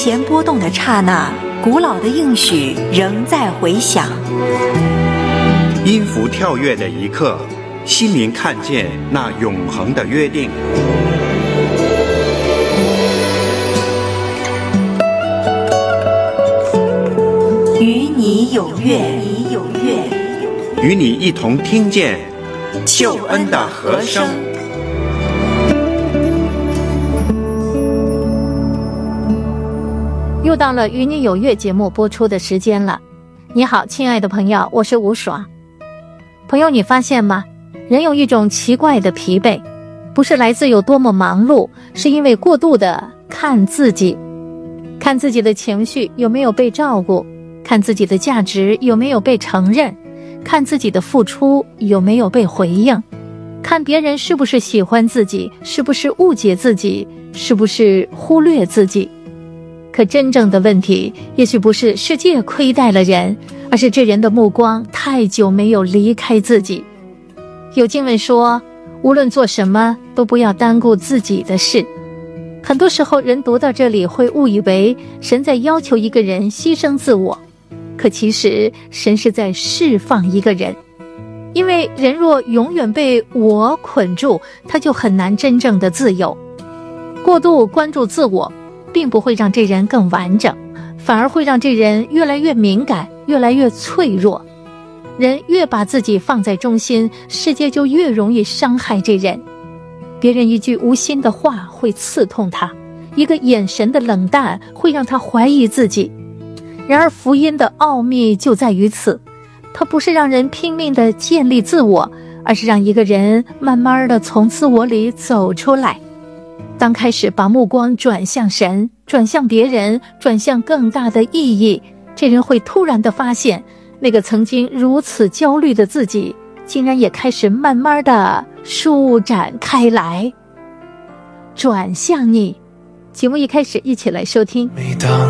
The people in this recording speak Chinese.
弦波动的刹那，古老的应许仍在回响。 音符跳跃的一刻，心灵看见那永恒的约定。 与你有约， 与你一同听见救恩的和声。 又到了与你有约节目播出的时间了。你好，亲爱的朋友，我是吴爽。朋友，你发现吗？人有一种奇怪的疲惫，不是来自有多么忙碌，是因为过度的看自己，看自己的情绪有没有被照顾，看自己的价值有没有被承认，看自己的付出有没有被回应，看别人是不是喜欢自己，是不是误解自己，是不是忽略自己。可真正的问题也许不是世界亏待了人，而是这人的目光太久没有离开自己。有经文说，无论做什么都不要单顾自己的事。很多时候人读到这里会误以为神在要求一个人牺牲自我，可其实神是在释放一个人。因为人若永远被我捆住，他就很难真正的自由。过度关注自我并不会让这人更完整，反而会让这人越来越敏感，越来越脆弱。人越把自己放在中心，世界就越容易伤害这人。别人一句无心的话会刺痛他，一个眼神的冷淡会让他怀疑自己。然而福音的奥秘就在于此，它不是让人拼命地建立自我，而是让一个人慢慢地从自我里走出来。当开始把目光转向神，转向别人，转向更大的意义，这人会突然地发现，那个曾经如此焦虑的自己，竟然也开始慢慢地舒展开来。转向你，节目一开始一起来收听。 每当